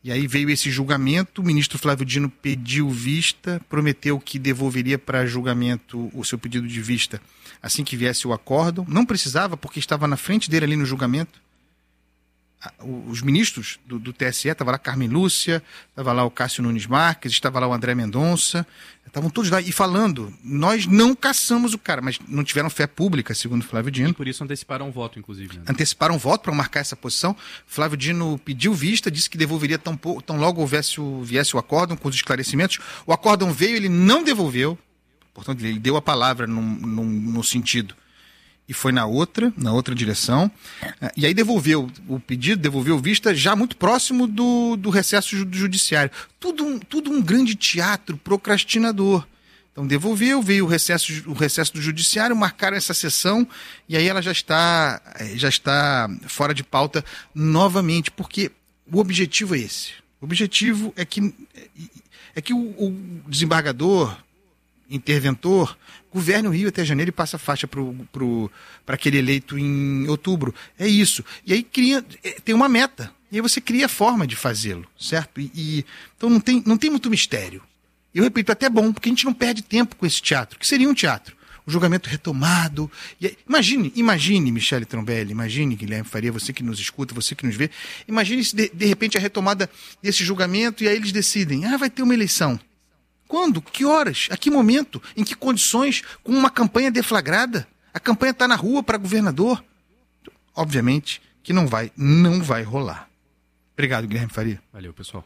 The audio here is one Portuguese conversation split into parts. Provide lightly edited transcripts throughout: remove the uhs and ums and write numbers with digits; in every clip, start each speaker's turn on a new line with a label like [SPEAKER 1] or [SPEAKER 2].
[SPEAKER 1] E aí veio esse julgamento, o ministro Flávio Dino pediu vista, prometeu que devolveria para julgamento o seu pedido de vista assim que viesse o acórdão. Não precisava, porque estava na frente dele ali no julgamento. Os ministros do TSE, estava lá Carmen Lúcia, estava lá o Cássio Nunes Marques, estava lá o André Mendonça, estavam todos lá e falando, nós não caçamos o cara, mas não tiveram fé pública, segundo Flávio Dino.
[SPEAKER 2] E por isso anteciparam o voto, inclusive. Né?
[SPEAKER 1] Anteciparam o voto para marcar essa posição. Flávio Dino pediu vista, disse que devolveria tão logo viesse o acórdão com os esclarecimentos. O acórdão veio, ele não devolveu, portanto ele deu a palavra no sentido. E foi na outra direção, e aí devolveu o pedido, devolveu vista já muito próximo do recesso judiciário. Tudo um grande teatro procrastinador. Então devolveu, veio o recesso do judiciário, marcaram essa sessão, e aí ela já está fora de pauta novamente, porque o objetivo é esse. O objetivo é que o desembargador, interventor, governe o Rio até janeiro e passa a faixa para aquele eleito em outubro. É isso. E aí tem uma meta. E aí você cria a forma de fazê-lo, certo? Então não tem muito mistério. Eu repito, até bom, porque a gente não perde tempo com esse teatro, que seria um teatro. O julgamento retomado. E aí, imagine, Michele Trombelli, imagine, Guilherme Faria, você que nos escuta, você que nos vê, imagine se de repente a retomada desse julgamento e aí eles decidem, vai ter uma eleição. Quando? Que horas? A que momento? Em que condições? Com uma campanha deflagrada? A campanha está na rua para governador? Obviamente que não vai rolar. Obrigado, Guilherme Faria.
[SPEAKER 2] Valeu, pessoal.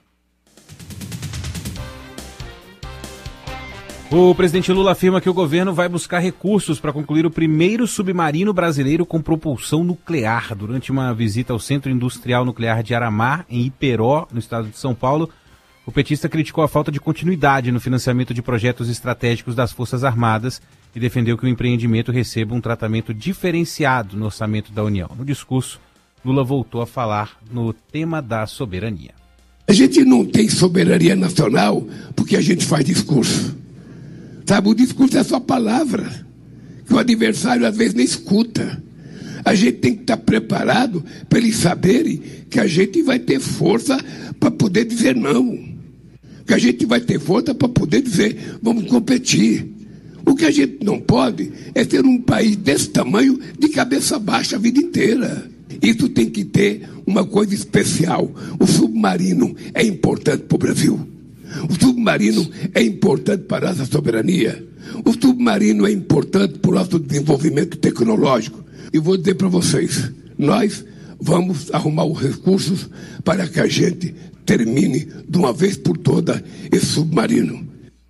[SPEAKER 2] O presidente Lula afirma que o governo vai buscar recursos para concluir o primeiro submarino brasileiro com propulsão nuclear. Durante uma visita ao Centro Industrial Nuclear de Aramar, em Iperó, no estado de São Paulo, o petista criticou a falta de continuidade no financiamento de projetos estratégicos das Forças Armadas e defendeu que o empreendimento receba um tratamento diferenciado no orçamento da União. No discurso, Lula voltou a falar no tema da soberania.
[SPEAKER 3] A gente não tem soberania nacional porque a gente faz discurso. Sabe, o discurso é só palavra, que o adversário às vezes nem escuta. A gente tem que estar preparado para eles saberem que a gente vai ter força para poder dizer não. Que a gente vai ter força para poder dizer, vamos competir. O que a gente não pode é ter um país desse tamanho de cabeça baixa a vida inteira. Isso tem que ter uma coisa especial. O submarino é importante para o Brasil. O submarino é importante para a nossa soberania. O submarino é importante para o nosso desenvolvimento tecnológico. E vou dizer para vocês, nós vamos arrumar os recursos para que a gente termine de uma vez por toda esse submarino.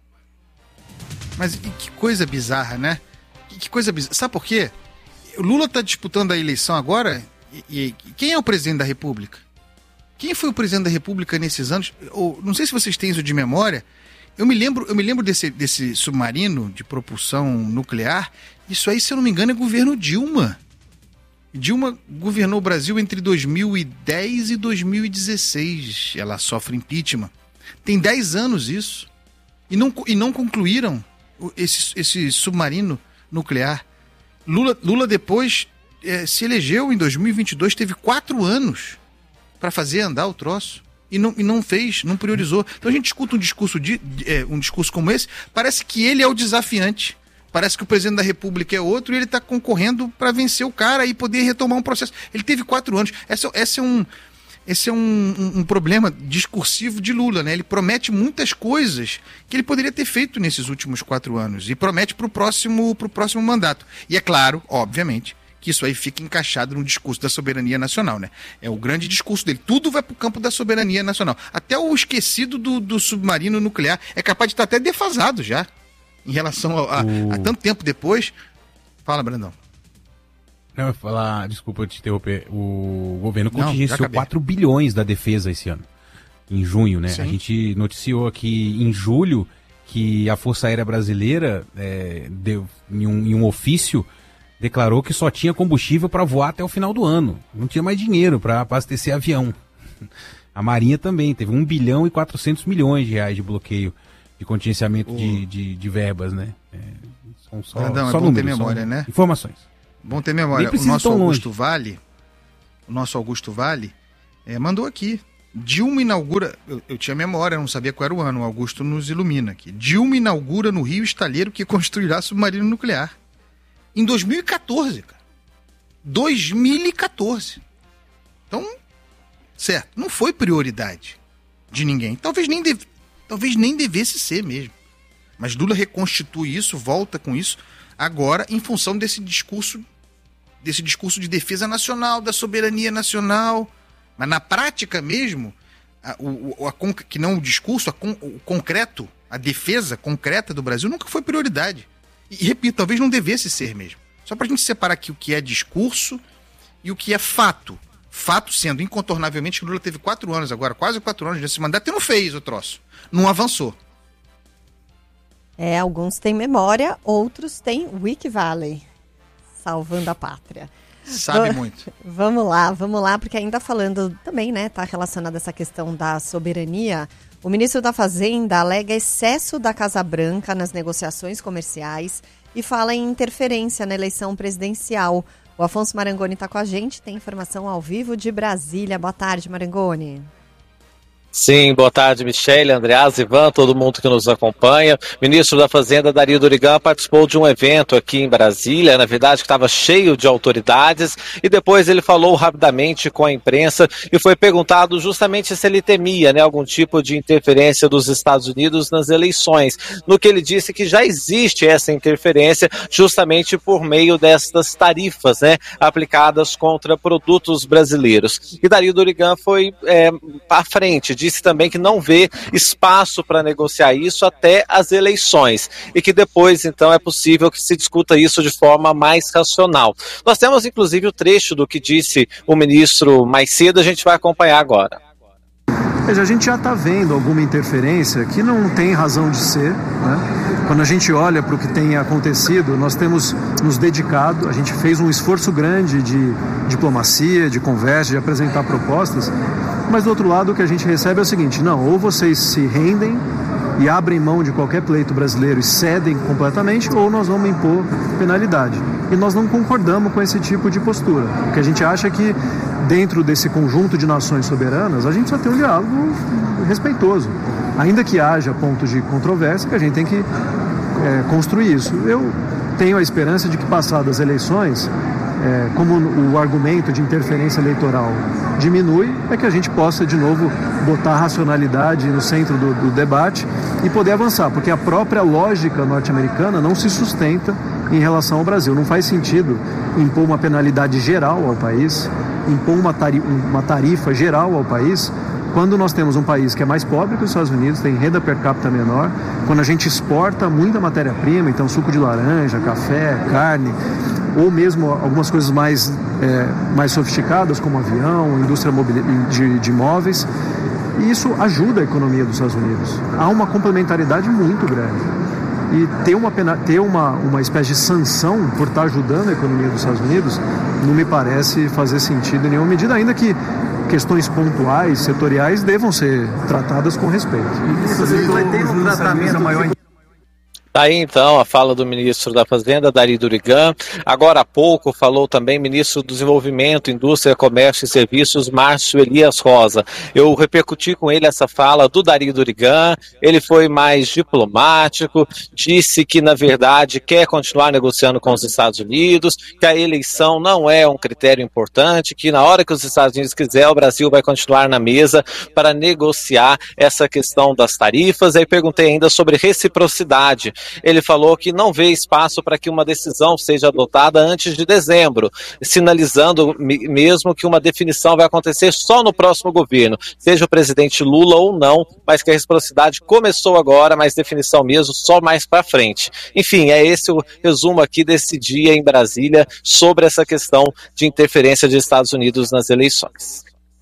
[SPEAKER 1] Mas que coisa bizarra, né? Que coisa bizarra. Sabe por quê? O Lula está disputando a eleição agora e quem é o presidente da República? Quem foi o presidente da República nesses anos? Não sei se vocês têm isso de memória. Eu me lembro desse submarino de propulsão nuclear. Isso aí, se eu não me engano, é governo Dilma. Dilma governou o Brasil entre 2010 e 2016. Ela sofre impeachment. Tem 10 anos isso. E não concluíram esse submarino nuclear. Lula depois se elegeu em 2022, teve 4 anos para fazer andar o troço. E não fez, não priorizou. Então a gente escuta um discurso como esse, parece que ele é o desafiante. Parece que o presidente da República é outro e ele está concorrendo para vencer o cara e poder retomar um processo. Ele teve 4 anos. Esse é um problema discursivo de Lula, né? Ele promete muitas coisas que ele poderia ter feito nesses últimos 4 anos e promete para o próximo mandato. E é claro, obviamente, que isso aí fica encaixado no discurso da soberania nacional, né? É o grande discurso dele. Tudo vai para o campo da soberania nacional. Até o esquecido do submarino nuclear é capaz de estar até defasado já. Em relação a tanto tempo depois. Fala, Brandão.
[SPEAKER 2] Não, eu vou falar, desculpa te interromper. O governo contingenciou 4 bilhões da defesa esse ano, em junho, né? Sim. A gente noticiou aqui em julho que a Força Aérea Brasileira, deu, em um ofício, declarou que só tinha combustível para voar até o final do ano. Não tinha mais dinheiro para abastecer avião. A Marinha também teve 1 bilhão e 400 milhões de reais de bloqueio de contingenciamento de verbas, né? São só
[SPEAKER 1] Brandão,
[SPEAKER 2] só
[SPEAKER 1] é bom
[SPEAKER 2] números,
[SPEAKER 1] ter memória, né?
[SPEAKER 2] Informações.
[SPEAKER 1] Bom ter memória. O nosso Augusto Vale mandou aqui. Dilma inaugura... Eu tinha memória, não sabia qual era o ano, o Augusto nos ilumina aqui. Dilma inaugura no Rio estaleiro que construirá submarino nuclear. Em 2014, cara. 2014. Então, certo, não foi prioridade de ninguém. Talvez nem devesse ser mesmo. Mas Lula reconstitui isso, volta com isso, agora em função desse discurso de defesa nacional, da soberania nacional. Mas na prática mesmo, que não o discurso, o concreto, a defesa concreta do Brasil nunca foi prioridade. E repito, talvez não devesse ser mesmo. Só para a gente separar aqui o que é discurso e o que é fato. Fato sendo, incontornavelmente, que Lula teve 4 anos agora, quase 4 anos nesse mandato, e não fez o troço. Não avançou.
[SPEAKER 4] Alguns têm memória, outros têm Wikivalley. Salvando a pátria.
[SPEAKER 1] Sabe muito.
[SPEAKER 4] Vamos lá, porque ainda falando também, né, tá relacionado a essa questão da soberania. O ministro da Fazenda alega excesso da Casa Branca nas negociações comerciais e fala em interferência na eleição presidencial. O Afonso Marangoni está com a gente, tem informação ao vivo de Brasília. Boa tarde, Marangoni.
[SPEAKER 5] Sim, boa tarde, Michele, Andreas, Ivan, todo mundo que nos acompanha. O ministro da Fazenda, Dario Dorigan, participou de um evento aqui em Brasília, na verdade que estava cheio de autoridades, e depois ele falou rapidamente com a imprensa e foi perguntado justamente se ele temia, né, algum tipo de interferência dos Estados Unidos nas eleições, no que ele disse que já existe essa interferência justamente por meio destas tarifas, né, aplicadas contra produtos brasileiros. E Dario Dorigan foi à frente, disse também que não vê espaço para negociar isso até as eleições e que depois, então, é possível que se discuta isso de forma mais racional. Nós temos, inclusive, o trecho do que disse o ministro mais cedo, a gente vai acompanhar agora.
[SPEAKER 6] A gente já está vendo alguma interferência que não tem razão de ser, né? Quando a gente olha para o que tem acontecido, nós temos nos dedicado, a gente fez um esforço grande de diplomacia, de conversa, de apresentar propostas, mas do outro lado o que a gente recebe é o seguinte: não, ou vocês se rendem e abrem mão de qualquer pleito brasileiro e cedem completamente, ou nós vamos impor penalidade. E nós não concordamos com esse tipo de postura, porque a gente acha que dentro desse conjunto de nações soberanas, a gente precisa ter um diálogo respeitoso. Ainda que haja pontos de controvérsia, que a gente tem que construir isso. Eu tenho a esperança de que, passadas as eleições, como o argumento de interferência eleitoral diminui, é que a gente possa de novo botar a racionalidade no centro do debate e poder avançar, porque a própria lógica norte-americana não se sustenta em relação ao Brasil. Não faz sentido impor uma penalidade geral ao país, impor uma tarifa geral ao país, quando nós temos um país que é mais pobre que os Estados Unidos, tem renda per capita menor, quando a gente exporta muita matéria-prima, então suco de laranja, café, carne, ou mesmo algumas coisas mais sofisticadas, como avião, indústria de imóveis, e isso ajuda a economia dos Estados Unidos. Há uma complementaridade muito grande. E ter uma espécie de sanção por estar ajudando a economia dos Estados Unidos não me parece fazer sentido em nenhuma medida, ainda que questões pontuais, setoriais, devam ser tratadas com respeito.
[SPEAKER 5] Isso vai ter um tratamento maior. Daí então a fala do ministro da Fazenda, Dario Dorigan. Agora há pouco falou também o ministro do Desenvolvimento, Indústria, Comércio e Serviços, Márcio Elias Rosa. Eu repercuti com ele essa fala do Dario Dorigan, ele foi mais diplomático, disse que na verdade quer continuar negociando com os Estados Unidos, que a eleição não é um critério importante, que na hora que os Estados Unidos quiser o Brasil vai continuar na mesa para negociar essa questão das tarifas. Aí perguntei ainda sobre reciprocidade. Ele falou que não vê espaço para que uma decisão seja adotada antes de dezembro, sinalizando mesmo que uma definição vai acontecer só no próximo governo, seja o presidente Lula ou não, mas que a reciprocidade começou agora, mas definição mesmo só mais para frente. Enfim, é esse o resumo aqui desse dia em Brasília sobre essa questão de interferência dos Estados Unidos nas eleições.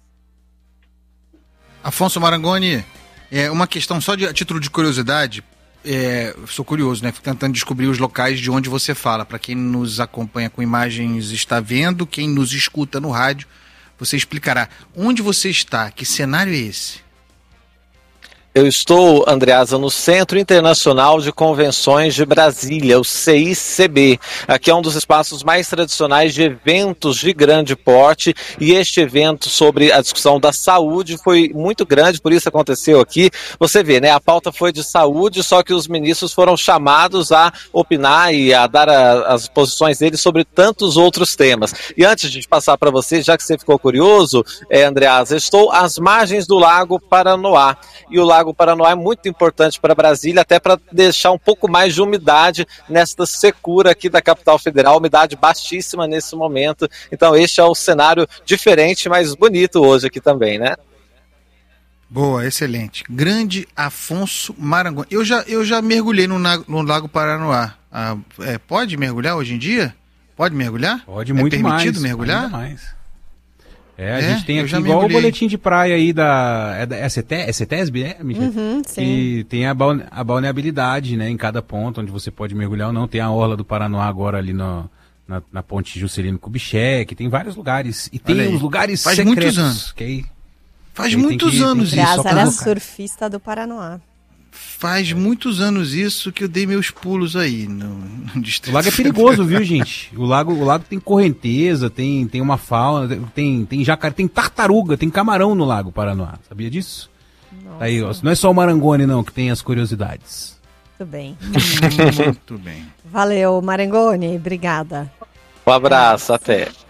[SPEAKER 1] Afonso Marangoni, uma questão só a título de curiosidade. Sou curioso, né? Fico tentando descobrir os locais de onde você fala. Para quem nos acompanha com imagens está vendo, quem nos escuta no rádio, você explicará onde você está, que cenário é esse?
[SPEAKER 5] Eu estou, Andreasa, no Centro Internacional de Convenções de Brasília, o CICB. Aqui é um dos espaços mais tradicionais de eventos de grande porte, e este evento sobre a discussão da saúde foi muito grande, por isso aconteceu aqui. Você vê, né, a pauta foi de saúde, só que os ministros foram chamados a opinar e a dar as posições deles sobre tantos outros temas. E antes de passar para você, já que você ficou curioso, Andreasa, estou às margens do Lago Paranoá. E o Lago Paranoá é muito importante para Brasília, até para deixar um pouco mais de umidade nesta secura aqui da capital federal, umidade baixíssima nesse momento. Então este é o cenário diferente, mas bonito hoje aqui também, né?
[SPEAKER 1] Boa, excelente. Grande Afonso Marangoni. Eu já mergulhei no Lago Paranoá. Pode mergulhar hoje em dia? Pode mergulhar?
[SPEAKER 2] Pode, muito mais.
[SPEAKER 1] É permitido mergulhar?
[SPEAKER 2] Muito mais. A gente tem aqui igual
[SPEAKER 1] mergulhei.
[SPEAKER 2] O boletim de praia aí é CETESB, Michel?
[SPEAKER 4] Sim.
[SPEAKER 2] E tem a balneabilidade, né, em cada ponto, onde você pode mergulhar ou não. Tem a Orla do Paranoá agora ali na ponte Juscelino Kubitschek, tem vários lugares. E tem uns lugares
[SPEAKER 1] faz
[SPEAKER 2] secretos.
[SPEAKER 1] Muitos anos. Faz muitos anos isso.
[SPEAKER 4] Andreasa era surfista do Paranoá.
[SPEAKER 1] Faz muitos anos isso que eu dei meus pulos aí no Distrito.
[SPEAKER 2] O lago é perigoso, viu, gente? O lago tem correnteza, tem uma fauna, tem jacaré, tem tartaruga, tem camarão no Lago Paranoá. Sabia disso? Aí, ó, não é só o Marangoni, não, que tem as curiosidades.
[SPEAKER 4] Muito bem.
[SPEAKER 1] Muito bem.
[SPEAKER 4] Valeu, Marangoni. Obrigada.
[SPEAKER 5] Um abraço, até.